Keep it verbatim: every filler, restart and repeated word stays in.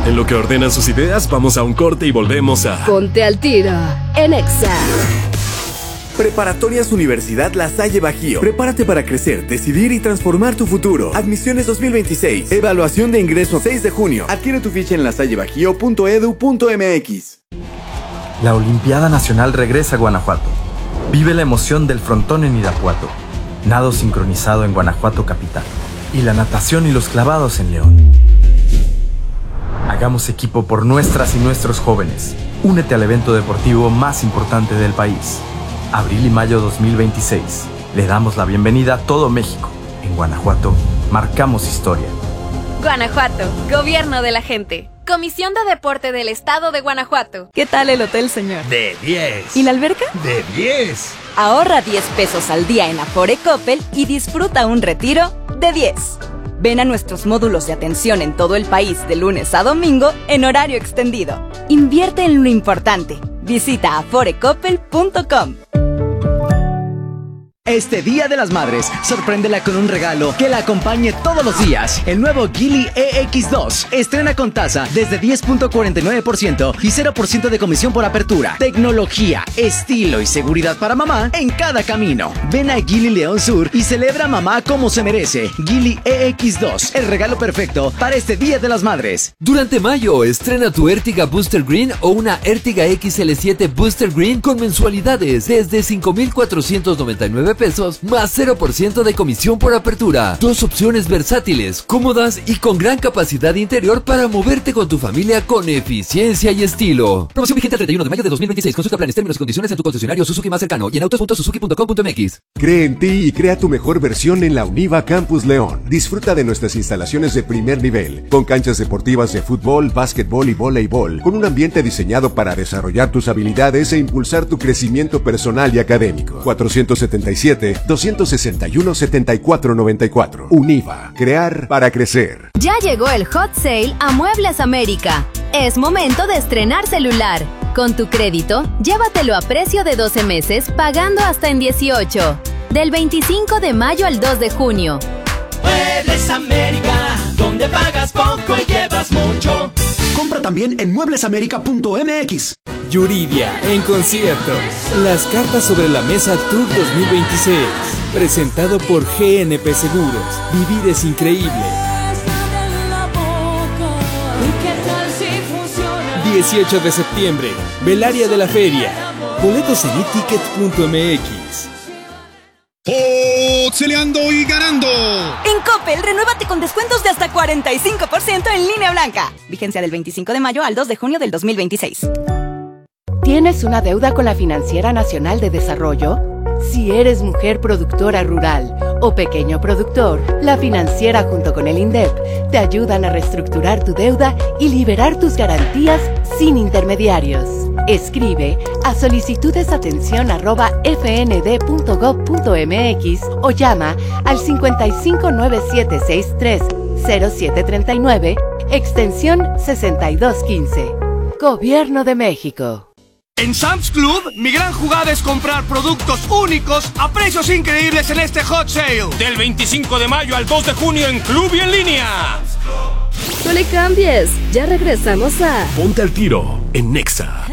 En lo que ordenan sus ideas, vamos a un corte y volvemos a... Ponte al Tiro en Exa. Preparatorias Universidad La Salle Bajío. Prepárate para crecer, decidir y transformar tu futuro. Admisiones dos mil veintiséis. Evaluación de ingreso seis de junio. Adquiere tu ficha en lasallebajío punto edu punto mx. La Olimpiada Nacional regresa a Guanajuato. Vive la emoción del frontón en Irapuato. Nado sincronizado en Guanajuato capital. Y la natación y los clavados en León. Hagamos equipo por nuestras y nuestros jóvenes. Únete al evento deportivo más importante del país. Abril y mayo dos mil veintiséis. Le damos la bienvenida a todo México. En Guanajuato, marcamos historia. Guanajuato, Gobierno de la Gente. Comisión de Deporte del Estado de Guanajuato. ¿Qué tal el hotel, señor? De diez. ¿Y la alberca? De diez. Ahorra diez pesos al día en Afore Coppel y disfruta un retiro de diez. Ven a nuestros módulos de atención en todo el país de lunes a domingo en horario extendido. Invierte en lo importante. Visita afore coppel punto com. Este Día de las Madres, sorpréndela con un regalo que la acompañe todos los días. El nuevo Geely E X dos estrena con tasa desde diez punto cuarenta y nueve por ciento y cero por ciento de comisión por apertura. Tecnología, estilo y seguridad para mamá en cada camino. Ven a Geely León Sur y celebra a mamá como se merece. Geely E X dos, el regalo perfecto para este Día de las Madres. Durante mayo, estrena tu Ertiga Booster Green o una Ertiga X L siete Booster Green con mensualidades desde cinco mil cuatrocientos noventa y nueve pesos más cero por ciento de comisión por apertura. Dos opciones versátiles, cómodas y con gran capacidad interior para moverte con tu familia con eficiencia y estilo. Promoción vigente el treinta y uno de mayo de dos mil veintiséis. Consulta planes, términos y condiciones en tu concesionario Suzuki más cercano y en autos punto suzuki punto com punto mx. Cree en ti y crea tu mejor versión en la Univa Campus León. Disfruta de nuestras instalaciones de primer nivel, con canchas deportivas de fútbol, básquetbol y voleibol, con un ambiente diseñado para desarrollar tus habilidades e impulsar tu crecimiento personal y académico. cuatrocientos setenta y siete, doscientos sesenta y uno, setenta y cuatro noventa y cuatro. Univa, crear para crecer. Ya llegó el Hot Sale a Muebles América. Es momento de estrenar celular. Con tu crédito, llévatelo a precio de doce meses, pagando hasta en dieciocho. Del veinticinco de mayo al dos de junio. Muebles América, donde pagas poco y llevas mucho. Compra también en muebles américa punto mx. Yuridia en concierto. Las cartas sobre la mesa Tour dos mil veintiséis. Presentado por G N P Seguros. Vivir es increíble. dieciocho de septiembre. Velaria de la Feria. Boletos en eticket punto mx. ¡Oxeleando y ganando! En Coppel, renuévate con descuentos de hasta cuarenta y cinco por ciento en línea blanca. Vigencia del veinticinco de mayo al dos de junio del dos mil veintiséis. ¿Tienes una deuda con la Financiera Nacional de Desarrollo? Si eres mujer productora rural o pequeño productor, la Financiera junto con el INDEP te ayudan a reestructurar tu deuda y liberar tus garantías sin intermediarios. Escribe a solicitudesatención arroba f n d punto gov punto m x o llama al cincuenta y cinco nueve siete seis tres cero siete treinta y nueve, extensión sesenta y dos quince. Gobierno de México. En Sam's Club, mi gran jugada es comprar productos únicos a precios increíbles en este Hot Sale. Del veinticinco de mayo al dos de junio en Club y en línea. No le cambies, ya regresamos a Ponte al Tiro en Nexa.